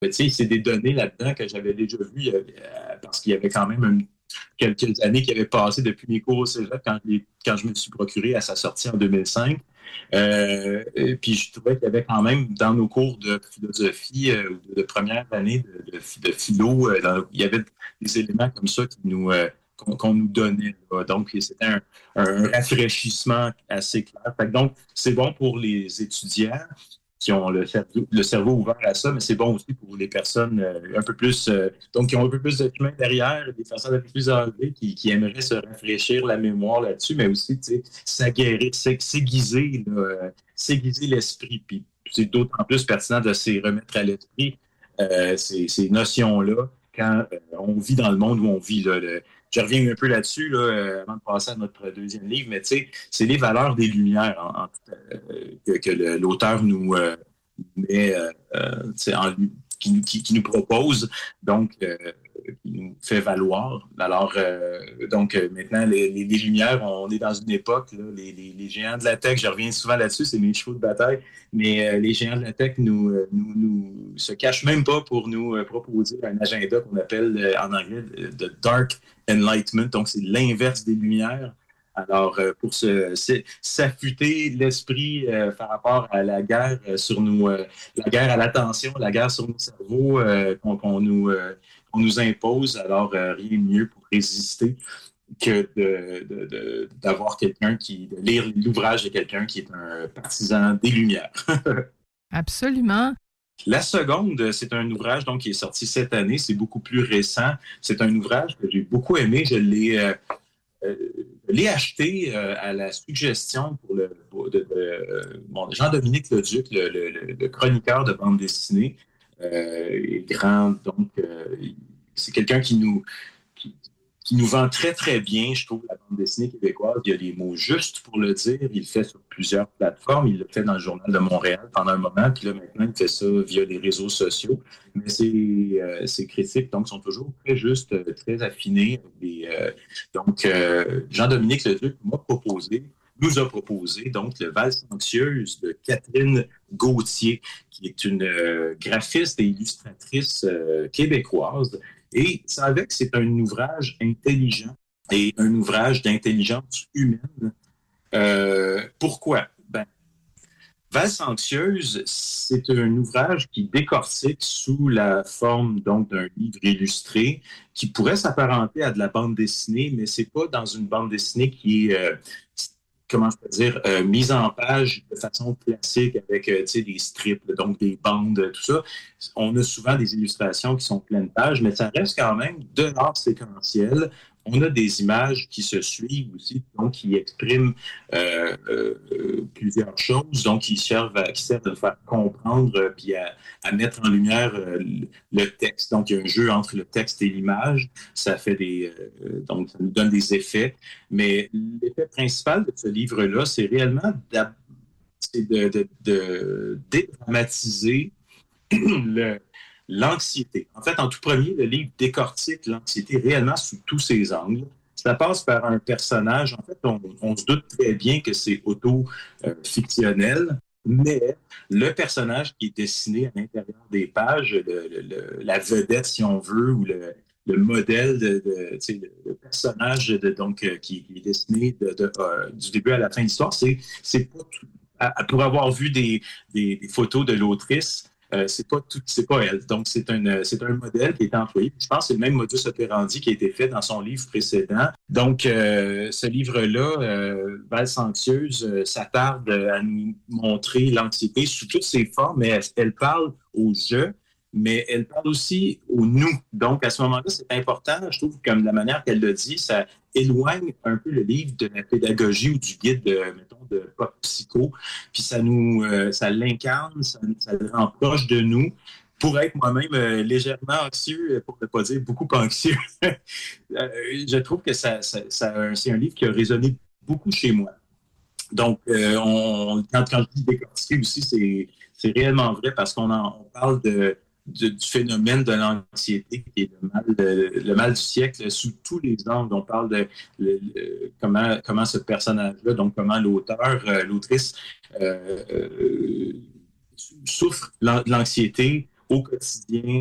Mais tu sais, c'est des données là-dedans que j'avais déjà vues parce qu'il y avait quand même quelques années qui avaient passé depuis mes cours au cégep quand je me suis procuré à sa sortie en 2005. Et puis je trouvais qu'il y avait quand même dans nos cours de philosophie de première année de philo, il y avait des éléments comme ça qu'on nous donnait, là. Donc c'était un rafraîchissement assez clair. Fait que donc c'est bon pour les étudiants qui ont le cerveau ouvert à ça, mais c'est bon aussi pour les personnes un peu plus, donc qui ont un peu plus de chemin derrière, des personnes un peu plus âgées qui aimeraient se rafraîchir la mémoire là-dessus, mais aussi, tu sais, s'aguerrir, s'aiguiser, là, s'aiguiser l'esprit. Puis c'est d'autant plus pertinent de s'y remettre à l'esprit ces notions-là quand on vit dans le monde où on vit. Là, je reviens un peu là-dessus là, avant de passer à notre deuxième livre, mais tu sais, c'est les valeurs des Lumières que l'auteur nous met, qui nous propose, donc qui nous fait valoir. Alors, maintenant, les Lumières, on est dans une époque, là, les géants de la tech, je reviens souvent là-dessus, c'est mes chevaux de bataille, mais les géants de la tech nous se cachent même pas pour nous proposer un agenda qu'on appelle en anglais de Dark Enlightenment, donc c'est l'inverse des Lumières. Alors, pour s'affûter l'esprit par rapport à la guerre la guerre à l'attention, la guerre sur nos cerveaux qu'on nous impose, alors rien de mieux pour résister que d'avoir de lire l'ouvrage de quelqu'un qui est un partisan des Lumières. Absolument. La seconde, c'est un ouvrage donc, qui est sorti cette année, c'est beaucoup plus récent. C'est un ouvrage que j'ai beaucoup aimé, euh, je l'ai acheté à la suggestion Jean-Dominique Leduc, le chroniqueur de bande dessinée, grand, donc c'est quelqu'un qui, qui nous vend très, très bien, je trouve, la bande dessinée québécoise. Il y a les mots justes pour le dire. Il le fait sur plusieurs plateformes. Il le fait dans le Journal de Montréal pendant un moment. Puis là, maintenant, il fait ça via les réseaux sociaux. Mais ses critiques, donc, sont toujours très justes, très affinées. Jean-Dominique Leduc nous a proposé, donc, le Valse anxieuse de Catherine Gauthier, qui est une graphiste et illustratrice québécoise. Et c'est vrai que c'est un ouvrage intelligent et un ouvrage d'intelligence humaine. Pourquoi? Ben, Valse anxieuse, c'est un ouvrage qui décortique sous la forme donc d'un livre illustré qui pourrait s'apparenter à de la bande dessinée, mais c'est pas dans une bande dessinée qui est comment je peux dire, mise en page de façon classique avec des strips, donc des bandes, tout ça. On a souvent des illustrations qui sont pleines pages, mais ça reste quand même de l'art séquentiel. On a des images qui se suivent aussi, donc qui expriment plusieurs choses, donc qui servent à faire comprendre puis à mettre en lumière le texte. Donc, il y a un jeu entre le texte et l'image. Ça fait donc, ça nous donne des effets. Mais l'effet principal de ce livre-là, c'est réellement de dédramatiser le, l'anxiété. En fait, en tout premier, le livre décortique l'anxiété réellement sous tous ses angles. Ça passe par un personnage. En fait, on se doute très bien que c'est auto-fictionnel, mais le personnage qui est dessiné à l'intérieur des pages, la vedette, si on veut, ou le modèle le personnage qui est dessiné du début à la fin de l'histoire, c'est pas tout, pour avoir vu des photos de l'autrice, c'est pas elle. Donc, c'est un modèle qui est employé. Je pense que c'est le même modus operandi qui a été fait dans son livre précédent. Donc, ce livre-là, Valse anxieuse, s'attarde à nous montrer l'anxiété sous toutes ses formes, mais elle parle au je, mais elle parle aussi au nous. Donc, à ce moment-là, c'est important, je trouve, comme la manière qu'elle le dit, ça éloigne un peu le livre de la pédagogie ou du guide, mettons, de pop psycho, puis ça l'incarne, ça le rend proche de nous. Pour être moi-même légèrement anxieux, pour ne pas dire beaucoup anxieux, je trouve que c'est un livre qui a résonné beaucoup chez moi. Donc, quand je dis décortiquer aussi, c'est réellement vrai parce on parle du phénomène de l'anxiété qui est le mal du siècle sous tous les angles. On parle de comment ce personnage-là, donc comment l'autrice souffre de l'anxiété au quotidien